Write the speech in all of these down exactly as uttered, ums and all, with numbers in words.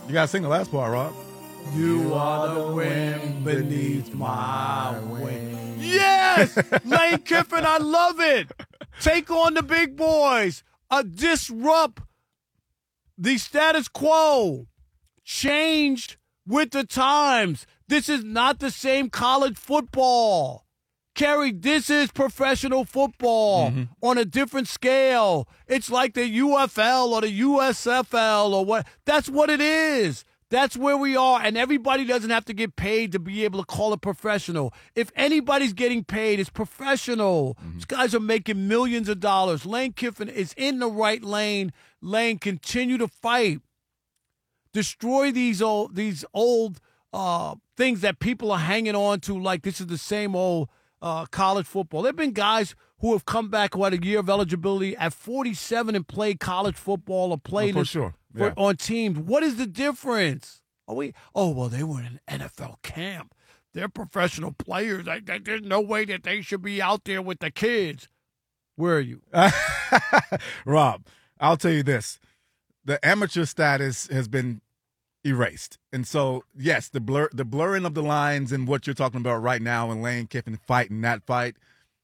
You got to sing the last part, Rob. You are the wind beneath my wings. Yes! Lane Kiffin, I love it. Take on the big boys. Uh, disrupt the status quo. Changed with the times. This is not the same college football. Kerry, this is professional football mm-hmm. on a different scale. It's like the U F L or the U S F L or what. That's what it is. That's where we are, and everybody doesn't have to get paid to be able to call it professional. If anybody's getting paid, it's professional. Mm-hmm. These guys are making millions of dollars. Lane Kiffin is in the right lane. Lane, continue to fight. Destroy these old these old uh, things that people are hanging on to like this is the same old uh, college football. There have been guys who have come back who had a year of eligibility at forty-seven and played college football or played oh, for sure. For, yeah. on teams. What is the difference? Are we? Oh, well, they were in an N F L camp. They're professional players. I, I, there's no way that they should be out there with the kids. Where are you? Rob, I'll tell you this. The amateur status has been erased. And so, yes, the blur, the blurring of the lines and what you're talking about right now and Lane Kiffin fighting that fight,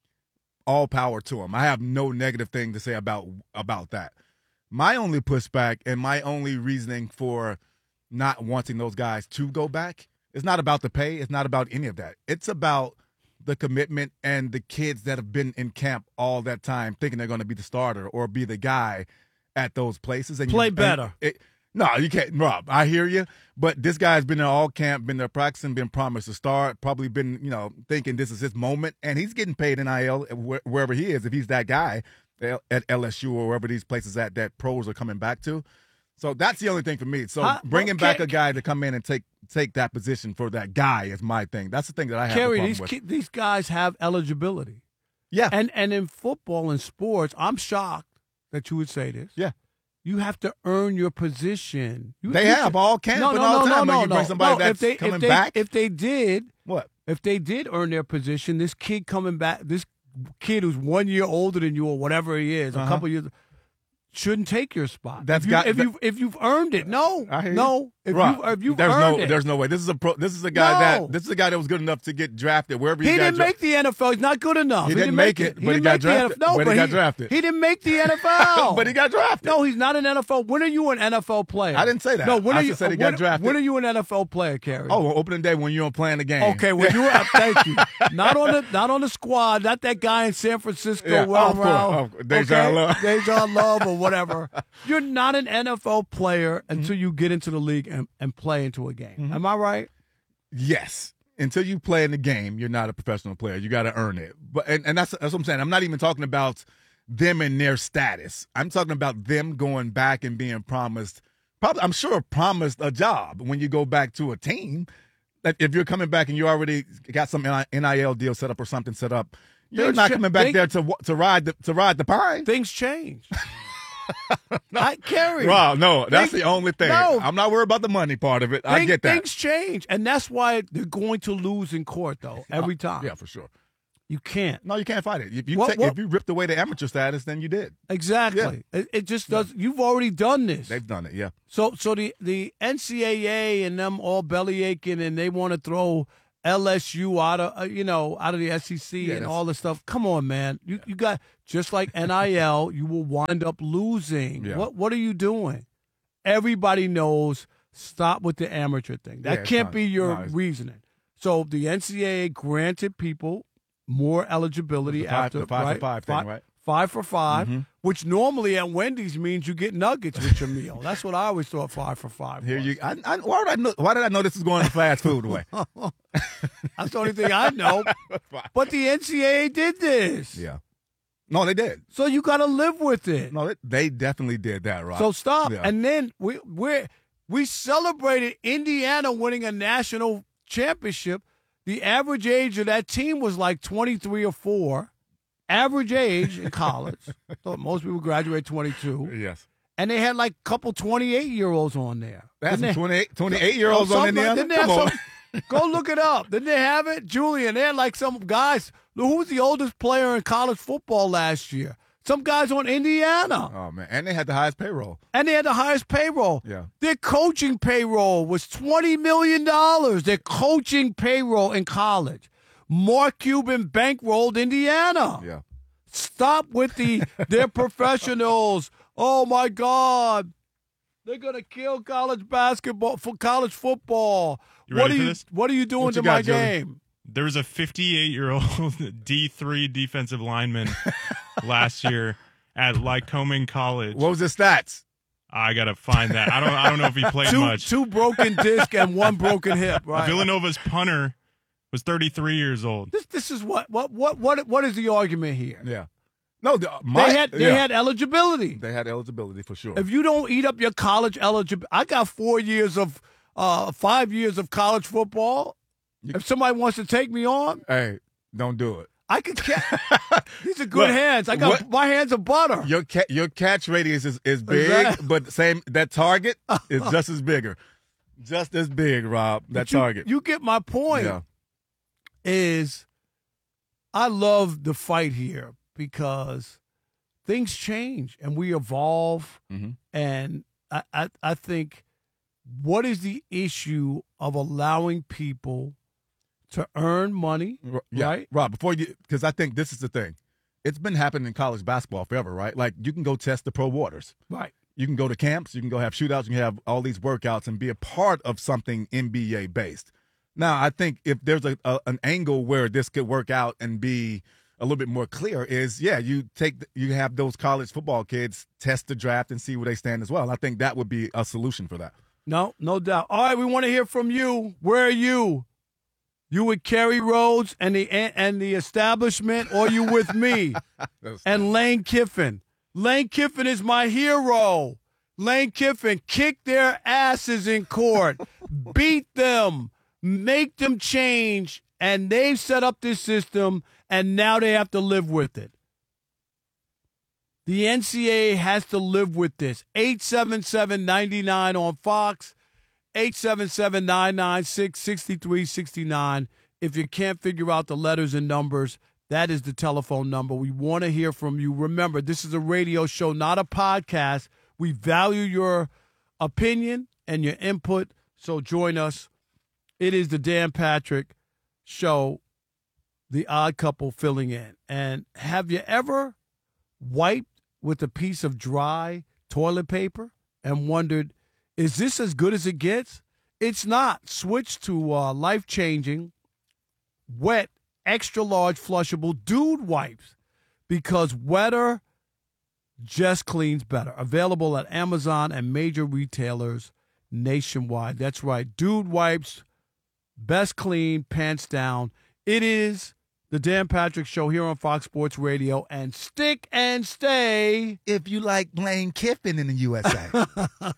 all power to him. I have no negative thing to say about about that. My only pushback and my only reasoning for not wanting those guys to go back is not about the pay. It's not about any of that. It's about the commitment and the kids that have been in camp all that time thinking they're going to be the starter or be the guy at those places. And Play you, better. And it, no, you can't, Rob. I hear you. But this guy's been in all camp, been there practicing, been promised to start, probably been, you know, thinking this is his moment. And he's getting paid N I L wherever he is if he's that guy. At L S U or wherever these places at that pros are coming back to. So that's the only thing for me. So huh? bringing okay. back a guy to come in and take take that position for that guy is my thing. That's the thing that I have Kerry, a problem these, with. Ki- these guys have eligibility. Yeah. And and in football and sports, I'm shocked that you would say this. Yeah. You have to earn your position. You, they you have should, all camp no, and no, all no, time no, when you no, bring somebody no. that's if they, coming if they, back. If they did, what? If they did earn their position, this kid coming back, this kid who's one year older than you or whatever he is, uh-huh. a couple years, shouldn't take your spot. That's if, you, got, if that, you've if you've earned it, no, no. If right. you if you've there's earned no it, there's no way. This is a pro. This is a guy no. that this is a guy that was good enough to get drafted wherever he, he got didn't dra- make the N F L. He's not good enough. He, he didn't, didn't make make it, it, but he got drafted. No, but, but he got he, drafted. He didn't make the N F L. But he got drafted. No, he's not an N F L. When are you an N F L player? I didn't say that. No, when I are you? said he when, got drafted. When are you an N F L player, Kerry? Oh, well, opening day when you're playing the game. Okay, when you were. Thank you. Not on the not on the squad. Not that guy in San Francisco. Yeah, well oh, around. oh, Deja okay? Love. Deja Love or whatever. You're not an N F L player until mm-hmm. you get into the league and, and play into a game. Mm-hmm. Am I right? Yes. Until you play in the game, you're not a professional player. You got to earn it. But and, and that's, that's what I'm saying. I'm not even talking about them and their status. I'm talking about them going back and being promised, probably I'm sure promised a job when you go back to a team. That if you're coming back and you already got some N I L deal set up or something set up, you're things not coming back ch- there to to ride the to ride the pine. Things change. no, I carry. Wow, no, that's things, the only thing. No, I'm not worried about the money part of it. Things, I get that. Things change, and that's why they're going to lose in court, though, every time. Yeah, for sure. You can't. No, you can't fight it. If you what, take, what? if you ripped away the amateur status, then you did. Exactly. Yeah. It, it just does. Yeah. You've already done this. They've done it. Yeah. So, so the the N C double A and them all belly aching, and they want to throw L S U out of uh, you know out of the S E C yeah, and all this stuff. Come on, man. You yeah. you got just like N I L. You will wind up losing. Yeah. What what are you doing? Everybody knows. Stop with the amateur thing. That yeah, can't not, be your no, reasoning. So the N C double A granted people more eligibility five, after the five right? for five thing, five, right? Five for five, mm-hmm. which normally at Wendy's means you get nuggets with your meal. That's what I always thought five for five. Here was. you. I, I, why did I know? Why did I know this was going the fast food way? That's the only thing I know. But the N C double A did this. Yeah. No, they did. So you got to live with it. No, they, they definitely did that, Rob. So stop. Yeah. And then we we we celebrated Indiana winning a national championship. The average age of that team was like twenty-three or four. Average age in college. So most people graduate twenty-two. Yes. And they had like a couple twenty-eight-year-olds on there. They had some they, twenty-eight, twenty-eight-year-olds on Indiana? Like, Come on. Some, go look it up. Didn't they have it? Julian, they had like some guys. Who was the oldest player in college football last year? Some guys on Indiana. Oh, man. And they had the highest payroll. And they had the highest payroll. Yeah. Their coaching payroll was twenty million dollars. Their coaching payroll in college. Mark Cuban bankrolled Indiana. Yeah. Stop with the, they're professionals. Oh, my God. They're going to kill college basketball, for college football. You what ready are for you, this? What are you doing What to you got, my Joey? game? There was a fifty-eight-year-old D three defensive lineman last year at Lycoming College. What was his stats? I gotta find that. I don't. I don't know if he played Two, much. two broken disc and one broken hip, right? Villanova's punter was thirty-three years old. This this is what what what what what is the argument here? Yeah. No, the, my, They had they yeah. had eligibility. They had eligibility for sure. If you don't eat up your college eligibility, I got four years of uh five years of college football. You- If somebody wants to take me on, Hey, don't do it. I could catch. These are good Look, hands. I got what- my hands are butter. Your ca- your catch radius is, is big, that- but same that target is just as bigger. Just as big, Rob, that But you, target. You get my point. Yeah. Is I love the fight here because things change and we evolve. Mhm. And I, I, I think what is the issue of allowing people to earn money, R- yeah. right? Rob, before you, because I think this is the thing. It's been happening in college basketball forever, right? Like you can go test the pro waters. Right. You can go to camps. You can go have shootouts. You can have all these workouts and be a part of something N B A based. Now, I think if there's a, a an angle where this could work out and be a little bit more clear, is yeah, you take the, you have those college football kids test the draft and see where they stand as well. And I think that would be a solution for that. No, no doubt. All right, we want to hear from you. Where are you? You with Kerry Rhodes and the and the establishment, or you with me and Lane Kiffin? Lane Kiffin is my hero. Lane Kiffin kicked their asses in court, beat them, make them change, and they've set up this system, and now they have to live with it. The N C double A has to live with this. eight seven seven, nine nine on Fox, eight seven seven, nine nine six, six three six nine. If you can't figure out the letters and numbers, that is the telephone number. We want to hear from you. Remember, this is a radio show, not a podcast. We value your opinion and your input, so join us. It is the Dan Patrick Show, the odd couple filling in. And have you ever wiped with a piece of dry toilet paper and wondered, is this as good as it gets? It's not. Switch to uh, life-changing, wet, extra-large flushable Dude wipes because wetter just cleans better. Available at Amazon and major retailers nationwide. That's right. Dude wipes, best clean, pants down. It is the Dan Patrick Show here on Fox Sports Radio, and stick and stay. If you like Lane Kiffin in the U S A.